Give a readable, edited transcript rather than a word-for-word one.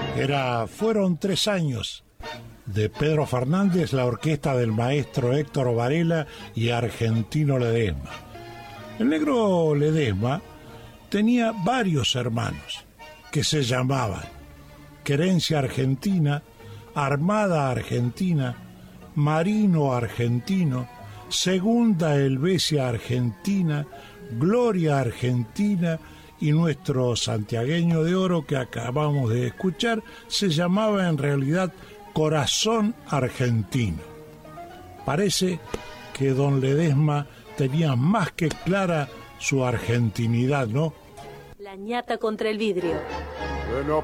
Fueron 3 años de Pedro Fernández, la orquesta del maestro Héctor Varela y Argentino Ledesma. El negro Ledesma tenía varios hermanos que se llamaban Querencia Argentina, Armada Argentina, Marino Argentino, Segunda Helvecia Argentina, Gloria Argentina, y nuestro santiagueño de oro que acabamos de escuchar se llamaba en realidad Corazón Argentino. Parece que don Ledesma tenía más que clara su argentinidad, ¿no? La ñata contra el vidrio.